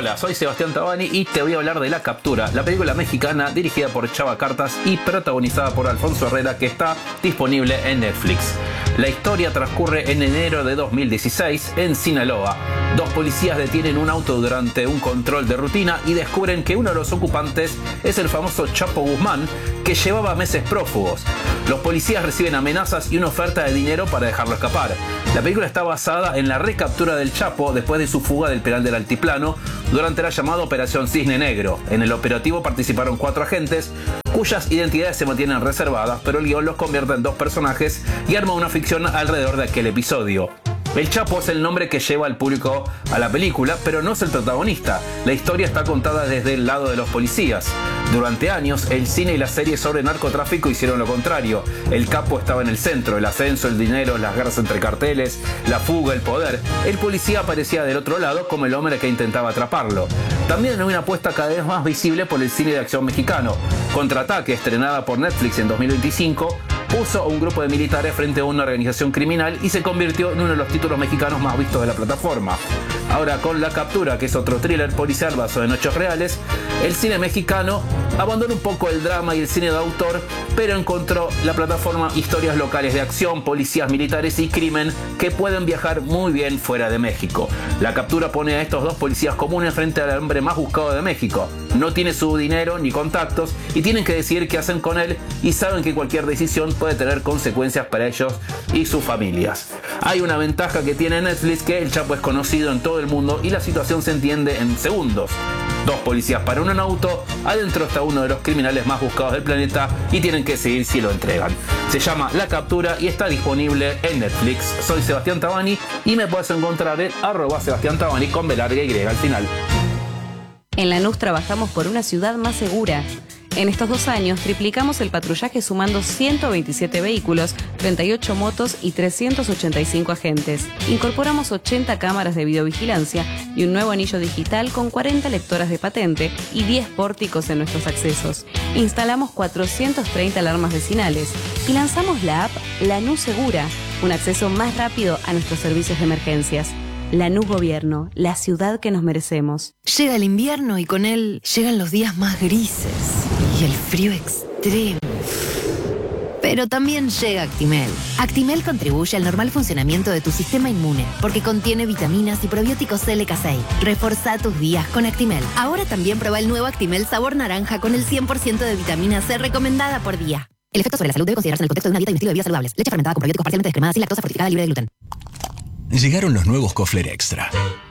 Hola, soy Sebastián Tabani y te voy a hablar de La Captura, la película mexicana dirigida por Chava Cartas y protagonizada por Alfonso Herrera, que está disponible en Netflix. La historia transcurre en enero de 2016 en Sinaloa. Dos policías detienen un auto durante un control de rutina y descubren que uno de los ocupantes es el famoso Chapo Guzmán, que llevaba meses prófugos. Los policías reciben amenazas y una oferta de dinero para dejarlo escapar. La película está basada en la recaptura del Chapo después de su fuga del penal del Altiplano durante la llamada Operación Cisne Negro. En el operativo participaron 4 agentes cuyas identidades se mantienen reservadas, pero el guión los convierte en 2 personajes y arma una ficción alrededor de aquel episodio. El Chapo es el nombre que lleva al público a la película, pero no es el protagonista. La historia está contada desde el lado de los policías. Durante años, el cine y las series sobre narcotráfico hicieron lo contrario. El capo estaba en el centro, el ascenso, el dinero, las guerras entre carteles, la fuga, el poder. El policía aparecía del otro lado como el hombre que intentaba atraparlo. También hay una apuesta cada vez más visible por el cine de acción mexicano. Contraataque, estrenada por Netflix en 2025, puso a un grupo de militares frente a una organización criminal y se convirtió en uno de los títulos mexicanos más vistos de la plataforma. Ahora, con La Captura, que es otro thriller policial basado en hechos reales, el cine mexicano abandonó un poco el drama y el cine de autor, pero encontró la plataforma historias locales de acción, policías militares y crimen que pueden viajar muy bien fuera de México. La Captura pone a estos 2 policías comunes frente al hombre más buscado de México. No tiene su dinero ni contactos y tienen que decidir qué hacen con él, y saben que cualquier decisión puede tener consecuencias para ellos y sus familias. Hay una ventaja que tiene Netflix, que el Chapo es conocido en todo el mundo y la situación se entiende en segundos. 2 policías para un auto, adentro está uno de los criminales más buscados del planeta y tienen que decidir si lo entregan. Se llama La Captura y está disponible en Netflix. Soy Sebastián Tabani y me puedes encontrar en @Sebastián Tabani con B larga Y al final. En Lanús trabajamos por una ciudad más segura. En estos 2 años triplicamos el patrullaje sumando 127 vehículos, 38 motos y 385 agentes. Incorporamos 80 cámaras de videovigilancia y un nuevo anillo digital con 40 lectoras de patente y 10 pórticos en nuestros accesos. Instalamos 430 alarmas vecinales y lanzamos la app Lanús Segura, un acceso más rápido a nuestros servicios de emergencias. Lanús Gobierno, la ciudad que nos merecemos. Llega el invierno y con él llegan los días más grises y el frío extremo. Pero también llega Actimel. Actimel contribuye al normal funcionamiento de tu sistema inmune porque contiene vitaminas y probióticos LK6. Reforzá tus días con Actimel. Ahora también prueba el nuevo Actimel sabor naranja con el 100% de vitamina C recomendada por día. El efecto sobre la salud debe considerarse en el contexto de una dieta y un estilo de vida saludables. Leche fermentada con probióticos parcialmente descremadas y lactosa fortificada libre de gluten. Llegaron los nuevos Kofler Extra.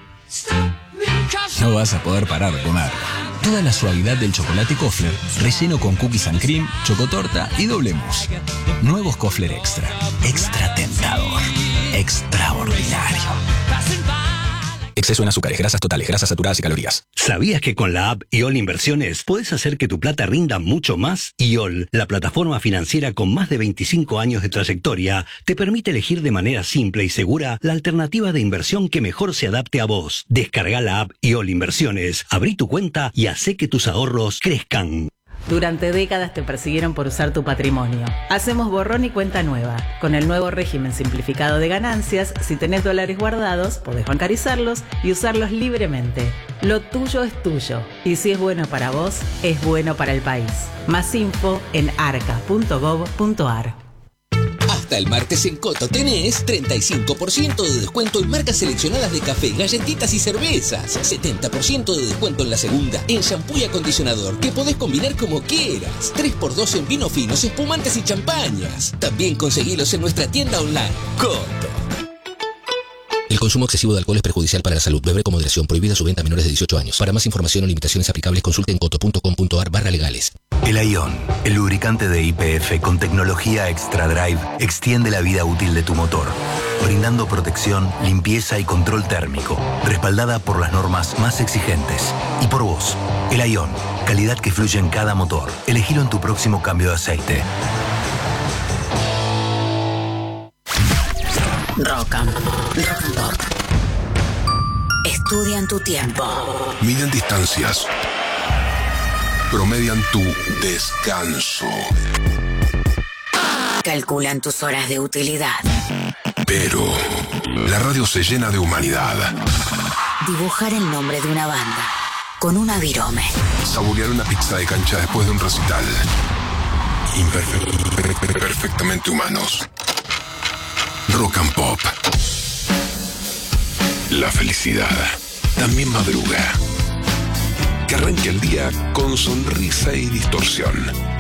No vas a poder parar de comer. Toda la suavidad del chocolate Kofler, relleno con cookies and cream, chocotorta y doble mousse. Nuevos Kofler Extra. Extra tentador. Extraordinario. Exceso en azúcares, grasas totales, grasas saturadas y calorías. ¿Sabías que con la app IOL Inversiones puedes hacer que tu plata rinda mucho más? IOL, la plataforma financiera con más de 25 años de trayectoria, te permite elegir de manera simple y segura la alternativa de inversión que mejor se adapte a vos. Descarga la app IOL Inversiones, abrí tu cuenta y hacé que tus ahorros crezcan. Durante décadas te persiguieron por usar tu patrimonio. Hacemos borrón y cuenta nueva. Con el nuevo régimen simplificado de ganancias, si tenés dólares guardados, podés bancarizarlos y usarlos libremente. Lo tuyo es tuyo. Y si es bueno para vos, es bueno para el país. Más info en arca.gov.ar. Hasta el martes en Coto tenés 35% de descuento en marcas seleccionadas de café, galletitas y cervezas. 70% de descuento en la segunda, en shampoo y acondicionador, que podés combinar como quieras. 3x2 en vinos finos, espumantes y champañas. También conseguilos en nuestra tienda online. Coto. El consumo excesivo de alcohol es perjudicial para la salud. Beber con moderación. Prohibida su venta a menores de 18 años. Para más información o limitaciones aplicables, consulte en coto.com.ar/legales. El Ion, el lubricante de YPF con tecnología Extra Drive, extiende la vida útil de tu motor, brindando protección, limpieza y control térmico, respaldada por las normas más exigentes. Y por vos, el Ion, calidad que fluye en cada motor. Elegilo en tu próximo cambio de aceite. Rock and Pop. Estudian tu tiempo. Miden distancias. Promedian tu descanso. Calculan tus horas de utilidad. Pero la radio se llena de humanidad. Dibujar el nombre de una banda. con una virome. Saborear una pizza de cancha después de un recital. Perfectamente humanos. Rock and Pop. La felicidad también madruga. Que arranque el día con sonrisa y distorsión.